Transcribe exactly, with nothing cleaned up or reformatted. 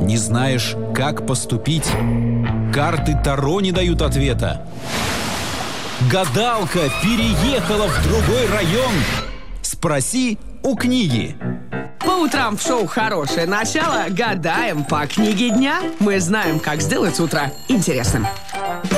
Не знаешь, как поступить? Карты Таро не дают ответа. Гадалка переехала в другой район. Спроси у книги. По утрам в шоу «Хорошее начало» гадаем по книге дня. Мы знаем, как сделать утро интересным.